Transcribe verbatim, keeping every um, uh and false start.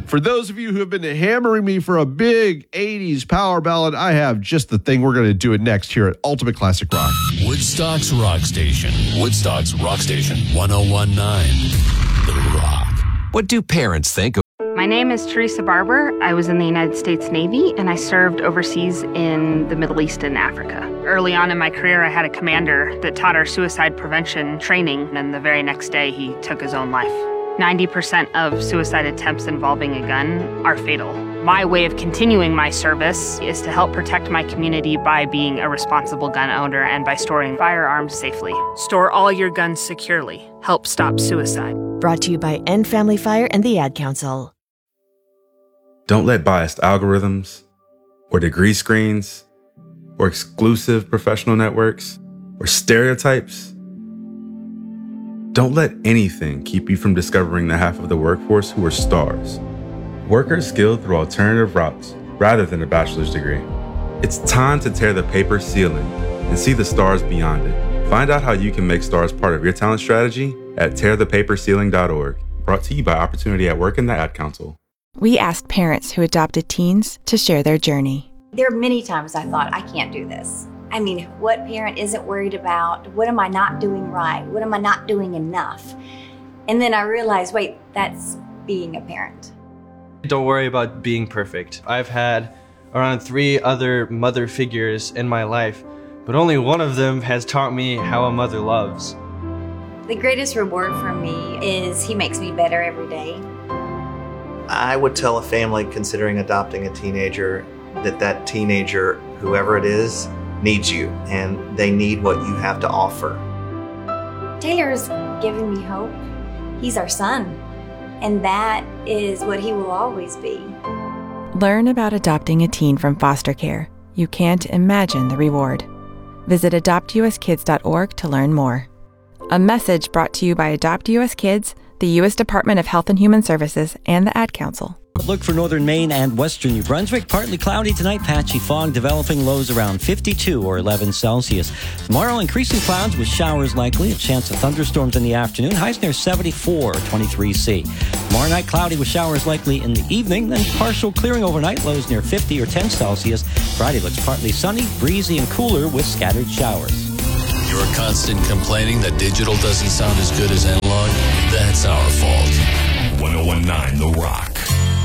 For those of you who have been hammering me for a big eighties power ballad, I have just the thing. We're going to do it next here at Ultimate Classic Rock. Woodstock's Rock Station. Woodstock's Rock Station. one oh one point nine The Rock. What do parents think of? My name is Teresa Barber. I was in the United States Navy, and I served overseas in the Middle East and Africa. Early on in my career, I had a commander that taught our suicide prevention training, and the very next day, he took his own life. ninety percent of suicide attempts involving a gun are fatal. My way of continuing my service is to help protect my community by being a responsible gun owner and by storing firearms safely. Store all your guns securely. Help stop suicide. Brought to you by End Family Fire and the Ad Council. Don't let biased algorithms, or degree screens, or exclusive professional networks, or stereotypes. Don't let anything keep you from discovering the half of the workforce who are stars. Workers skilled through alternative routes rather than a bachelor's degree. It's time to tear the paper ceiling and see the stars beyond it. Find out how you can make stars part of your talent strategy at tear the paper ceiling dot org. Brought to you by Opportunity at Work and the Ad Council. We asked parents who adopted teens to share their journey. There are many times I thought, I can't do this. I mean, what parent isn't worried about? What am I not doing right? What am I not doing enough? And then I realized, wait, that's being a parent. Don't worry about being perfect. I've had around three other mother figures in my life, but only one of them has taught me how a mother loves. The greatest reward for me is he makes me better every day. I would tell a family considering adopting a teenager that that teenager, whoever it is, needs you, and they need what you have to offer. Taylor's given me hope. He's our son, and that is what he will always be. Learn about adopting a teen from foster care. You can't imagine the reward. Visit adopt u s kids dot org to learn more. A message brought to you by Adopt U S Kids, the U S Department of Health and Human Services, and the Ad Council. Look for northern Maine and western New Brunswick. Partly cloudy tonight, patchy fog developing, lows around fifty-two or eleven Celsius. Tomorrow, increasing clouds with showers likely, a chance of thunderstorms in the afternoon, highs near seventy-four, twenty-three C. Tomorrow night, cloudy with showers likely in the evening, then partial clearing overnight, lows near fifty or ten Celsius. Friday looks partly sunny, breezy, and cooler with scattered showers. Your constant complaining that digital doesn't sound as good as analog? That's our fault. one oh one point nine The Rock.